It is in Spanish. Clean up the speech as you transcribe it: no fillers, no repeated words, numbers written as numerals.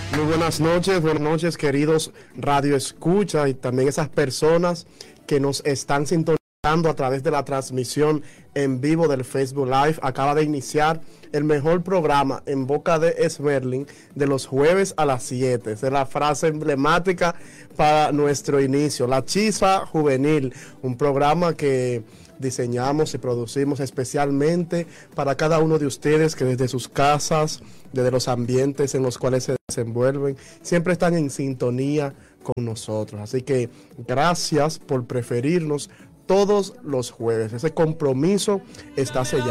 Muy buenas noches queridos Radio Escucha y también esas personas que nos están sintonizando a través de la transmisión en vivo del Facebook Live. Acaba de iniciar el mejor programa en boca de Esmerlin de los jueves a las 7. Esa es la frase emblemática para nuestro inicio. La Chispa Juvenil, un programa que diseñamos y producimos especialmente para cada uno de ustedes que desde sus casas, desde los ambientes en los cuales se desenvuelven, siempre están en sintonía con nosotros. Así que gracias por preferirnos todos los jueves. Ese compromiso está sellado.